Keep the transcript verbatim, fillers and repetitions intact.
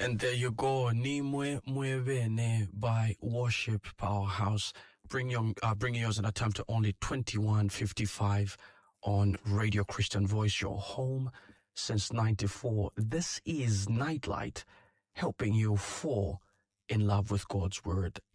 And there you go, Nimwe Mwevene by Worship Powerhouse. Bring your, uh, bringing yours in a time to only twenty-one fifty-five on Radio Christian Voice, your home since ninety-four. This is Nightlight, helping you fall in love with God's Word.